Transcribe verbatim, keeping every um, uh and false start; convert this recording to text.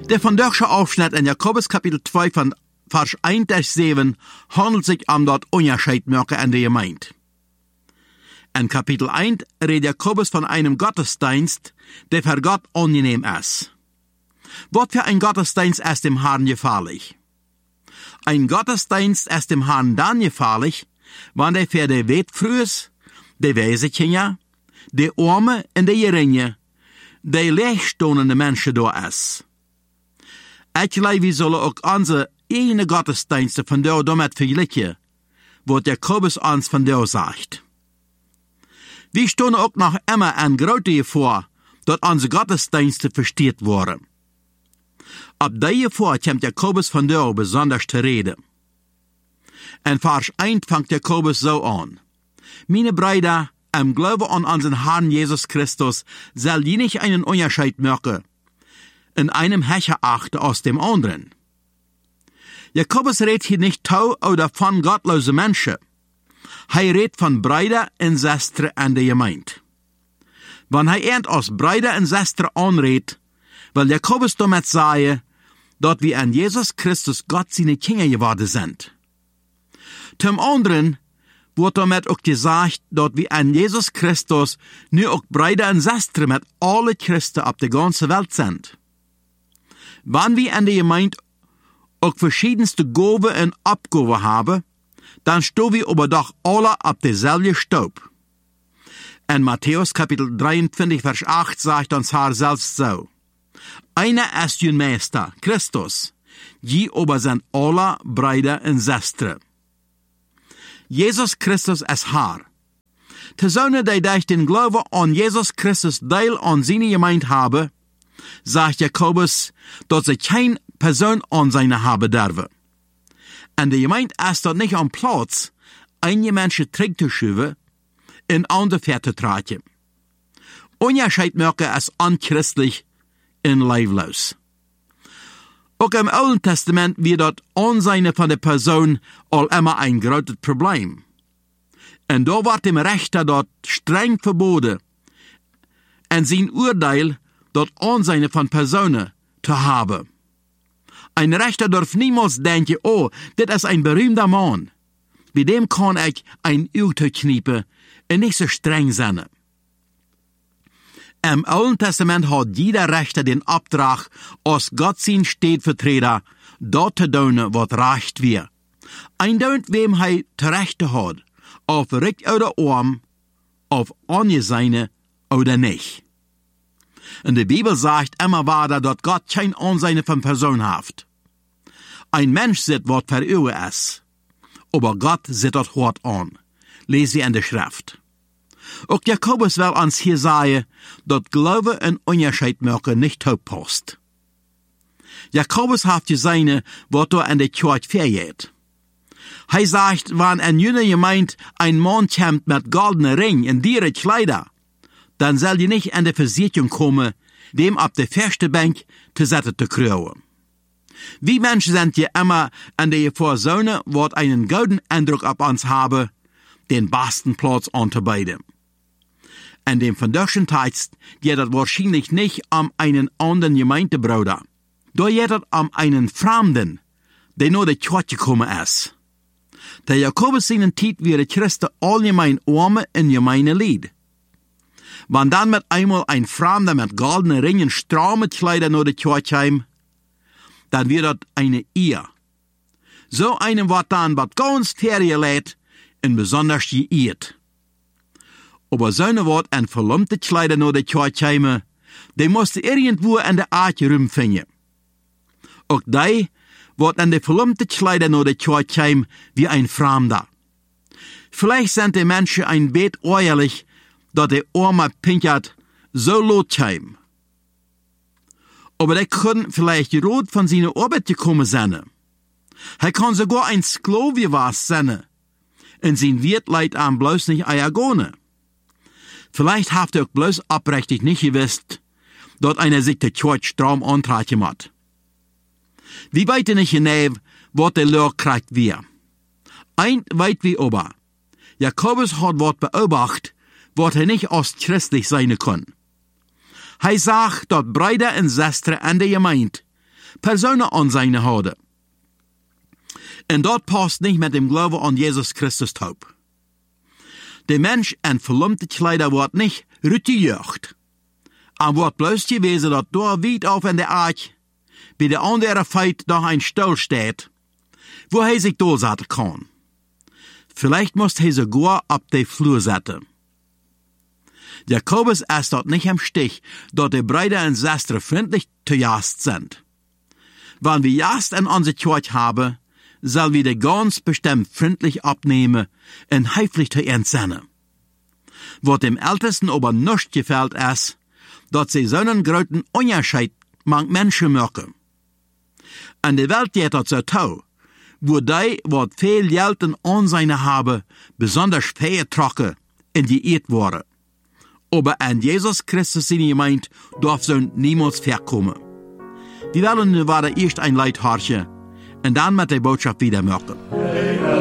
Der vandaagse Aufschnitt in Jakobus Kapitel zwei von Vers eins bis sieben handelt sich um dort Unterschied machen in der Gemeinde. In Kapitel eins redet Jakobus von einem Gottesdienst, der für Gott angenehm ist. Was für ein Gottesdienst ist dem Herrn gefährlich? Ein Gottesdienst ist dem Herrn dann gefährlich, wenn der für die Wetfrühes, die Wesekinder, die Arme und die Geringe, die leegstehende Menschen da ist. Ich glaube, wir sollen auch unsere eigenen Gottesdienste von da damit vergleichen, was Jakobus uns von da sagt. Wir stehen auch noch immer an Grote vor, dass unsere Gottesdienste versteht wurden. Ab der vor kommt Jakobus von da besonders zu reden. In Vers eins fängt Jakobus so an. Meine Brüder, im Glauben an unseren Herrn Jesus Christus soll je nicht einen Unterschied machen, in einem Hecher achten aus dem anderen. Jakobus redet hier nicht tau oder von gottlose Menschen. Er redet von Brüder und Schwestern in der Gemeinde. Wenn er erst aus Brüder und Schwestern anredet, will Jakobus damit sagen, dass wir an Jesus Christus Gott seine Kinder geworden sind. Zum anderen wird damit auch gesagt, dass wir an Jesus Christus nur auch Brüder und Schwestern mit allen Christen auf der ganzen Welt sind. Wenn wir an der Gemeinde auch verschiedenste Gaben und Abgaben haben, dann stehen wir aber doch alle auf derselben Staub. In Matthäus Kapitel dreiundzwanzig, Vers acht sagt uns Herr selbst so. Einer ist ein Meister, Christus, die aber sind alle Brüder und Schwestern. Jesus Christus ist Herr. Die Söhne, die durch den Glauben an Jesus Christus Teil an seine Gemeinde haben, sagt Jakobus, dass sie keine Person an seine haben dürfen. Und die Gemeinde ist dort nicht am Platz, einige Menschen zurückzuschieben, in andere Fährte tragen. Unterschied machen ist unchristlich und leiblos. Auch im Alten Testament wird dort Anseine von der Person all immer ein großes Problem. Und da wird dem Richter dort streng verboten, und sein Urteil dort Anseine von Personen zu haben. Ein Richter darf niemals denken, oh, das ist ein berühmter Mann. Bei dem kann ich ein Urteil kniepen und nicht so streng sein. Im Alten Testament hat jeder Richter den Auftrag, als Gott sein Stellvertreter, dort zu tun, was recht wird. Ein Dön, wem er zu Rechte hat, auf recht oder arm, auf Angeseine oder nicht. Und die Bibel sagt immer weiter, dass Gott kein Anseine von Person hat. Ein Mensch sieht, was für ihn ist, aber Gott sieht das hart an. Lese in der Schrift. Auch Jakobus will uns hier sagen, dass Glaube und Unterschied machen nicht passt. Jakobus hat gesehen, was da in der Kirche vergeht. Er sagt, wenn ein Jünger gemeint, ein Mann kommt mit goldenen Ring und diere Kleider, dann soll die nicht in der Versicherung kommen, dem auf der ersten Bank zu setzen zu kriegen. Wir Menschen sind ja immer an der Vorsonne, was einen guten Eindruck auf uns haben, den besten Platz anzubieten. In dem vandaagschen Text geht es wahrscheinlich nicht um einen anderen Gemeindebruder. Da geht es um einen Fremden, der nur der Kirche gekommen ist. Der Jakobus seinen Tit wie der Christen allgemein arme und gemeine Lied. Wenn dann mit einmal ein Fremder mit goldenen Ringen stramme Kleider nur der Kirche heim, dann wird das eine Ehe. So einem wird dann was ganz vergelegt und besonders geehrt. Aber so eine Wort ein verlumpte Kleider nur der Kirche heim, der musste irgendwo in der Art rumfinden. Auch die wird an der verlumpte Kleider nur der Kirche heim wie ein Fremder. Vielleicht sind die Menschen ein bet äußerlich, dass der arme Pinkert so lot heim. Aber der können vielleicht rot von seiner Arbeit gekommen sein. Er kann sogar ein Sklave was sein. Und sein Wirt leidt am bloß nicht Eiagone. Vielleicht habt ihr auch bloß abrechtig nicht gewusst, dass einer sich der Kirche Strom antragen hat. Wie weit nicht genau, was der Lehrer kriegt wir. Ein weit wie aber. Jakobus hat was beobachtet, was er nicht aus christlich sein kann. Er sagt, dass Brüder und Schwestern in der Gemeinde Personen an seine houden. En dat past niet met dem Glauben an Jesus Christus taub. De Mensch en verlumpte Kleider wordt niet rutieerd. En wordt bloos gewesen dat door wiet auf in de aard, bij de andere feit nog een stil staat, wo hij zich doorzetten kan. Vielleicht moest hij sogar op de vloer zetten. Jakobus ist dort nicht im Stich, dort die Brüder und Schwestern freundlich zu Gast sind. Wenn wir Gast in unserer Kirche haben, soll wir die ganz bestimmt freundlich abnehmen und höflich zu entsenden. Was dem Ältesten aber nicht gefällt ist, dass sie so einen großen Unterschied mit Menschen machen. Und die Welt geht das so tau, wo die, was viel Geld und Ansehen haben, besonders schwer trocken in die Erde worden. Aber an Jesus Christus seine Gemeinde darf so niemals verkommen. Wir wollen nun weiter erst ein Lied horchen und dann mit der Botschaft wieder machen.